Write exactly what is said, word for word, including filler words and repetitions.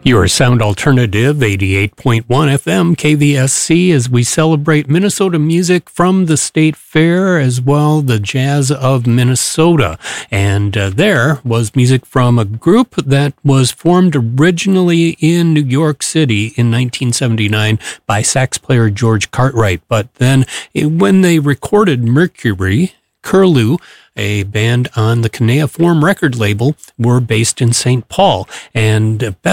Your Sound Alternative, eighty-eight point one F M K V S C, as we celebrate Minnesota music from the State Fair, as well the Jazz of Minnesota. And uh, there was music from a group that was formed originally in New York City in nineteen seventy-nine by sax player George Cartwright. But then it, when they recorded Mercury, Curlew, a band on the Cuneiform record label, were based in Saint Paul. And Beth